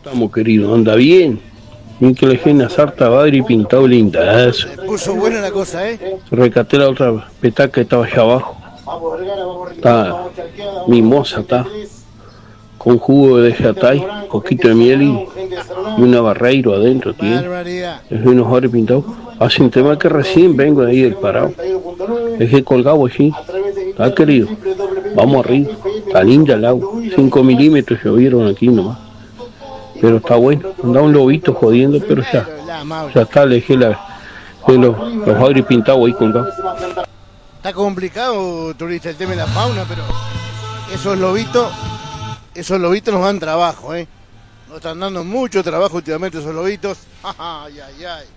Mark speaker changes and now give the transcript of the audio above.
Speaker 1: Estamos, querido, anda bien. Bien que le dejé sarta badri pintado lindazo.
Speaker 2: Se puso buena la cosa,
Speaker 1: Recaté la otra petaca que estaba allá abajo. Está mimosa, está. Con jugo de jatay, poquito de miel y una barreiro adentro, tío. Es unos ojos pintados. Hace un tema que recién vengo de ahí del parado. Dejé colgado allí. Está, querido. Vamos arriba. Está linda el agua. 5 milímetros llovieron aquí nomás. Pero está bueno. Andaba un lobito jodiendo, pero ya está. Le dejé los agri pintados ahí colgados.
Speaker 2: Está complicado, turista, el tema de la fauna, pero esos lobitos nos dan trabajo, Nos están dando mucho trabajo últimamente esos lobitos. Ay, ay, ay.